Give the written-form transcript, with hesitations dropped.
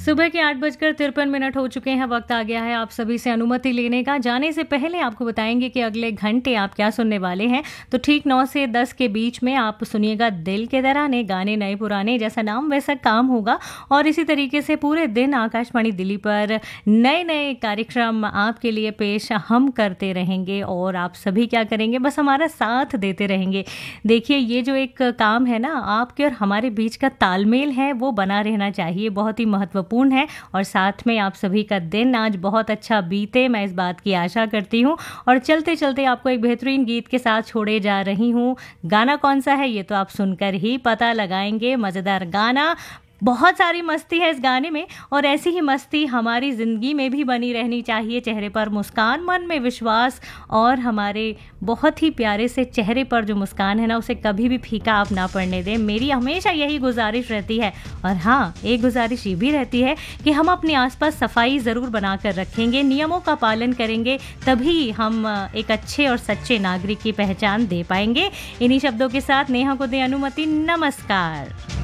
सुबह के 8:53 हो चुके हैं। वक्त आ गया है आप सभी से अनुमति लेने का। जाने से पहले आपको बताएंगे कि अगले घंटे आप क्या सुनने वाले हैं। तो ठीक 9 से 10 के बीच में आप सुनिएगा दिल के दराने, गाने नए पुराने, जैसा नाम वैसा काम होगा। और इसी तरीके से पूरे दिन आकाशवाणी दिल्ली पर नए नए कार्यक्रम आपके लिए पेश हम करते रहेंगे और आप सभी क्या करेंगे, बस हमारा साथ देते रहेंगे। देखिए, ये जो एक काम है ना, आपके और हमारे बीच का तालमेल है वो बना रहना चाहिए, बहुत ही महत्वपूर्ण है। और साथ में आप सभी का दिन आज बहुत अच्छा बीते, मैं इस बात की आशा करती हूँ। और चलते चलते आपको एक बेहतरीन गीत के साथ छोड़े जा रही हूँ। गाना कौन सा है ये तो आप सुनकर ही पता लगाएंगे। मज़ेदार गाना, बहुत सारी मस्ती है इस गाने में और ऐसी ही मस्ती हमारी ज़िंदगी में भी बनी रहनी चाहिए। चेहरे पर मुस्कान, मन में विश्वास और हमारे बहुत ही प्यारे से चेहरे पर जो मुस्कान है ना, उसे कभी भी फीका आप ना पड़ने दें। मेरी हमेशा यही गुजारिश रहती है। और हाँ, एक गुजारिश ये भी रहती है कि हम अपने आसपास सफाई ज़रूर बना कर रखेंगे, नियमों का पालन करेंगे, तभी हम एक अच्छे और सच्चे नागरिक की पहचान दे पाएंगे। इन्हीं शब्दों के साथ नेहा को दें अनुमति। नमस्कार।